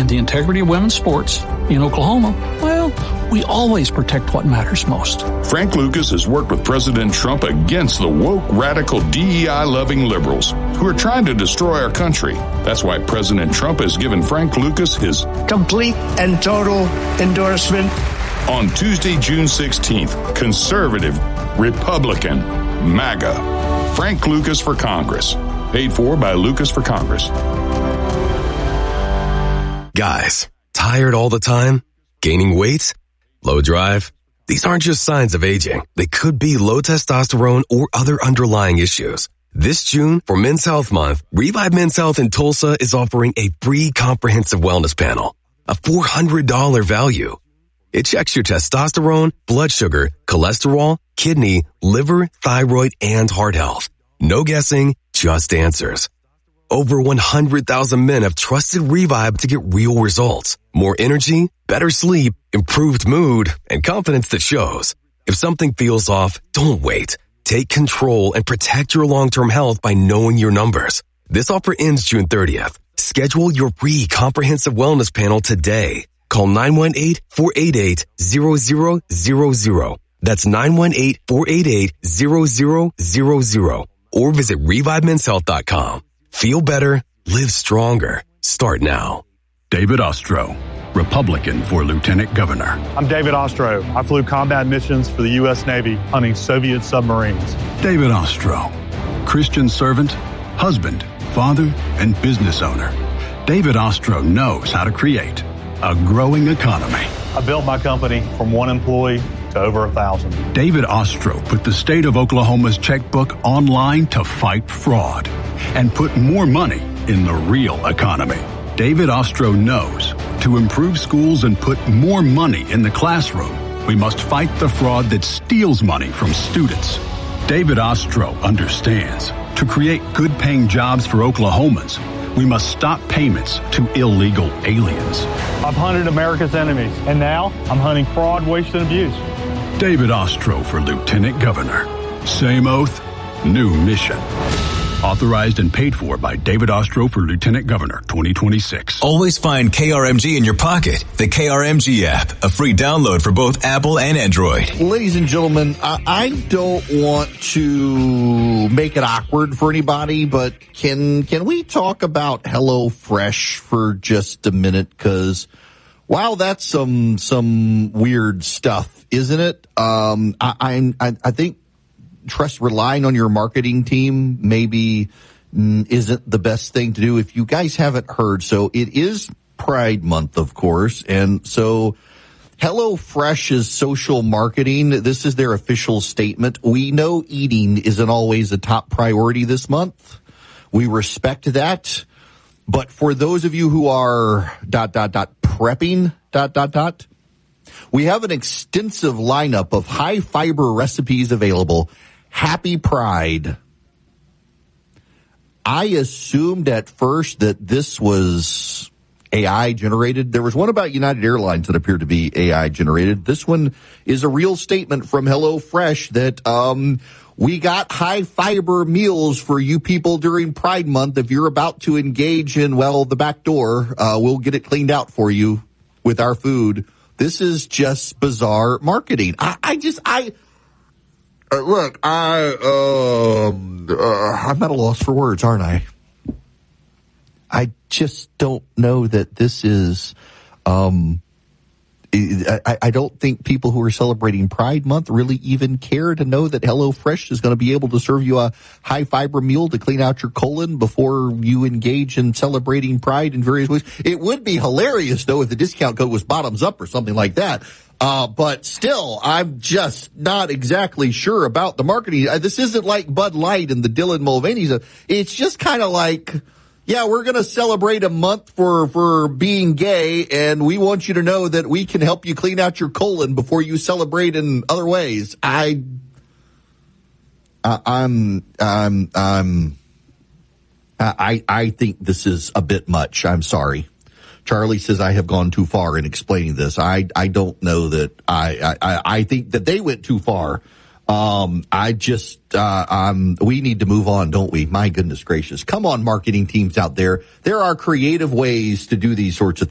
and the integrity of women's sports in Oklahoma, well, we always protect what matters most. Frank Lucas has worked with President Trump against the woke, radical, DEI-loving liberals who are trying to destroy our country. That's why President Trump has given Frank Lucas his complete and total endorsement. On Tuesday, June 16th, conservative, Republican, MAGA. Frank Lucas for Congress. Paid for by Lucas for Congress. Guys, tired all the time? Gaining weight? Low drive? These aren't just signs of aging. They could be low testosterone or other underlying issues. This June, for Men's Health Month, Revive Men's Health in Tulsa is offering a free comprehensive wellness panel. A $400 value. It checks your testosterone, blood sugar, cholesterol, kidney, liver, thyroid, and heart health. No guessing, just answers. Over 100,000 men have trusted Revive to get real results. More energy, better sleep, improved mood, and confidence that shows. If something feels off, don't wait. Take control and protect your long-term health by knowing your numbers. This offer ends June 30th. Schedule your free comprehensive wellness panel today. Call 918-488-0000. That's 918-488-0000. Or visit ReviveMen'sHealth.com. Feel better, live stronger. Start now. David Ostro, Republican for Lieutenant Governor. I'm David Ostro. I flew combat missions for the U.S. Navy hunting Soviet submarines. David Ostro, Christian servant, husband, father, and business owner. David Ostro knows how to create a growing economy. I built my company from one employee to over 1,000. David Ostro put the state of Oklahoma's checkbook online to fight fraud and put more money in the real economy. David Ostro knows to improve schools and put more money in the classroom, we must fight the fraud that steals money from students. David Ostro understands to create good-paying jobs for Oklahomans, we must stop payments to illegal aliens. I've hunted America's enemies, and now I'm hunting fraud, waste, and abuse. David Ostro for Lieutenant Governor. Same oath, new mission. Authorized and paid for by David Ostro for Lieutenant Governor 2026. Always find KRMG in your pocket. The KRMG app, a free download for both Apple and Android. Ladies and gentlemen, I don't want to make it awkward for anybody, but can we talk about HelloFresh for just a minute? Because wow, that's some weird stuff, isn't it? I think relying on your marketing team maybe isn't the best thing to do. If you guys haven't heard, so it is Pride Month, of course, and so HelloFresh's social marketing, this is their official statement. We know eating isn't always a top priority this month. We respect that. But for those of you who are prepping, we have an extensive lineup of high fiber recipes available. Happy Pride. I assumed at first that this was AI generated. There was one about United Airlines that appeared to be AI generated. This one is a real statement from HelloFresh that we got high fiber meals for you people during Pride Month. If you're about to engage in, well, the back door, we'll get it cleaned out for you with our food. This is just bizarre marketing. Look, I'm at a loss for words, aren't I? I just don't know that this is, I don't think people who are celebrating Pride Month really even care to know that HelloFresh is going to be able to serve you a high fiber meal to clean out your colon before you engage in celebrating Pride in various ways. It would be hilarious, though, if the discount code was bottoms up or something like that. But still, I'm just not exactly sure about the marketing. This isn't like Bud Light and the Dylan Mulvaney stuff. It's just kind of like, yeah, we're going to celebrate a month for being gay, and we want you to know that we can help you clean out your colon before you celebrate in other ways. I think this is a bit much. I'm sorry. Charlie says I have gone too far in explaining this. I don't know that I think that they went too far. We need to move on, don't we? My goodness gracious. Come on, marketing teams out there. There are creative ways to do these sorts of things.